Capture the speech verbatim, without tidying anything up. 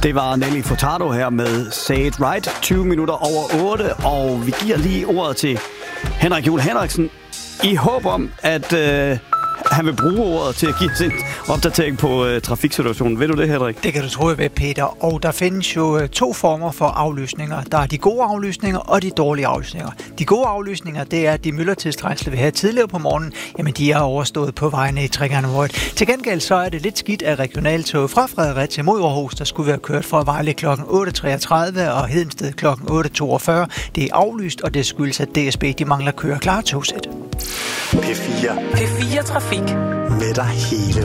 Det var Nelly Furtado her med Say It Right, tyve minutter over otte, og vi giver lige ordet til Henrik Juul Henriksen i håb om, at øh, han vil bruge ordet til at give sin opdatering på øh, trafiksituationen. Ved du det, Henrik? Det kan du tro, jeg ved, Peter. Og der findes jo øh, to former for aflysninger. Der er de gode aflysninger og de dårlige aflysninger. De gode aflysninger, det er, at de myldretidstrængsler, vi havde tidligere på morgenen, jamen de er overstået på vejene i Trekantområdet. Til gengæld så er det lidt skidt af regionaltog fra Fredericia mod Aarhus, der skulle være kørt fra Vejle klokken otte treogtredive og Hedensted klokken otte toogfyrre. Det er aflyst, og det skyldes, at D S B de mangler køre klar togsæt. P fire. P fire Trafik. Med dig hele